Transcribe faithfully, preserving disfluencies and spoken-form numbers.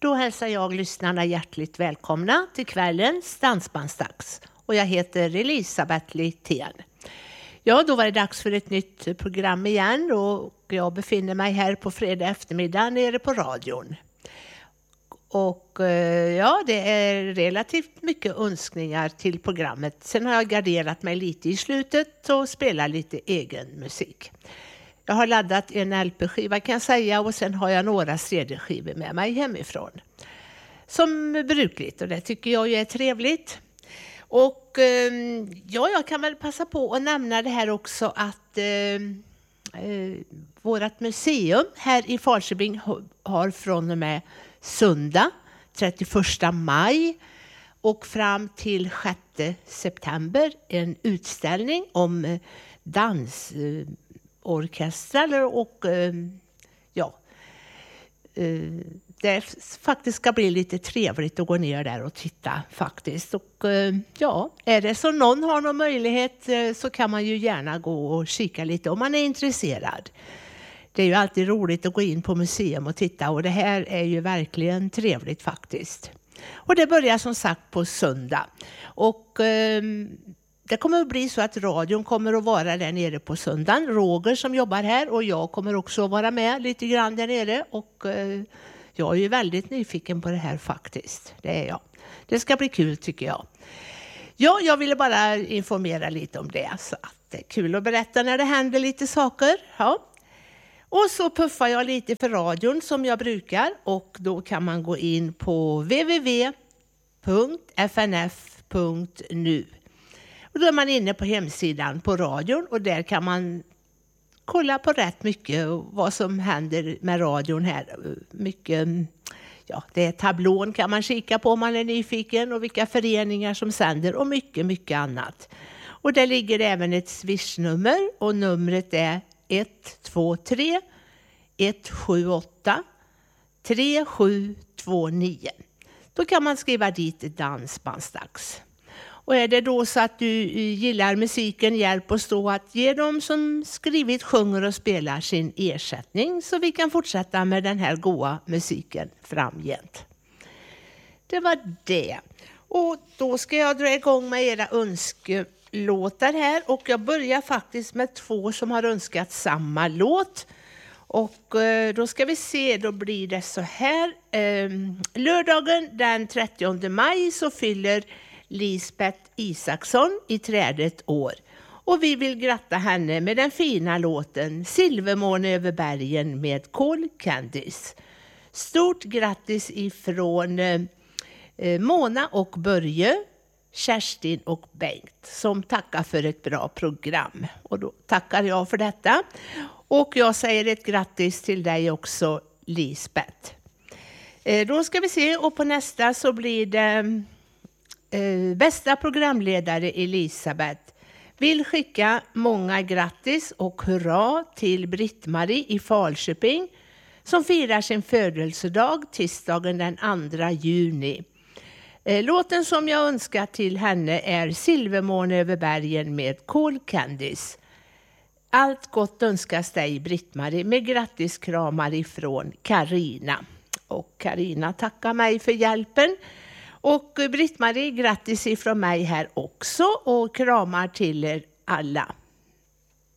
Då hälsar jag lyssnarna hjärtligt välkomna till kvällens dansbandsdags. Och jag heter Elisabeth Littén. Ja, då var det dags för ett nytt program igen och jag befinner mig här på fredag eftermiddag nere på radion. Och ja, det är relativt mycket önskningar till programmet. Sen har jag garderat mig lite i slutet och spelar lite egen musik. Jag har laddat en L P-skiva kan jag säga och sen har jag några C D-skivor med mig hemifrån. Som brukligt och det tycker jag är trevligt. Och ja, jag kan väl passa på att nämna det här också att eh, eh, vårt museum här i Falköping har från och med söndag trettioförsta maj och fram till sjätte september en utställning om dansorkestrar och ja, det faktiskt ska bli lite trevligt att gå ner där och titta faktiskt. Och ja, är det så någon har någon möjlighet så kan man ju gärna gå och kika lite om man är intresserad. Det är ju alltid roligt att gå in på museum och titta och det här är ju verkligen trevligt faktiskt. Och det börjar som sagt på söndag. Och eh, det kommer att bli så att radion kommer att vara där nere på söndagen. Roger som jobbar här och jag kommer också att vara med lite grann där nere. Och eh, jag är ju väldigt nyfiken på det här faktiskt. Det är jag. Det ska bli kul tycker jag. Ja, jag ville bara informera lite om det. Så att det är kul att berätta när det händer lite saker. Ja. Och så puffar jag lite för radion som jag brukar och då kan man gå in på w w w punkt f n f punkt n u. Och då är man inne på hemsidan på radion och där kan man kolla på rätt mycket vad som händer med radion här. Mycket, ja, det är tablån kan man kika på om man är nyfiken och vilka föreningar som sänder och mycket, mycket annat. Och där ligger även ett swishnummer och numret är ett två tre ett sju åtta tre sju två nio. Då kan man skriva dit dansbandsdags. Och är det då så att du gillar musiken, hjälp oss då att ge dem som skrivit, sjunger och spelar sin ersättning så vi kan fortsätta med den här goa musiken framgent. Det var det. Och då ska jag dra igång med era önskelåtar här och jag börjar faktiskt med två som har önskat samma låt. Och eh, då ska vi se, då blir det så här. Eh, lördagen den trettionde maj så fyller Lisbeth Isaksson i trädet år. Och vi vill gratta henne med den fina låten Silvermåne över bergen med Cool Candice. Stort grattis ifrån eh, Mona och Börje, Kerstin och Bengt som tackar för ett bra program. Och då tackar jag för detta. Och jag säger ett grattis till dig också, Lisbeth. Eh, då ska vi se och på nästa så blir det eh, bästa programledare Elisabeth. Vill skicka många grattis och hurra till Britt-Marie i Falköping som firar sin födelsedag tisdagen den andra juni. Eh, låten som jag önskar till henne är Silvermåne över bergen med Cool Candice. Allt gott önskas dig Britt-Marie med grattiskramar ifrån Karina. Och Karina tackar mig för hjälpen. Och Britt-Marie grattis ifrån mig här också och kramar till er alla.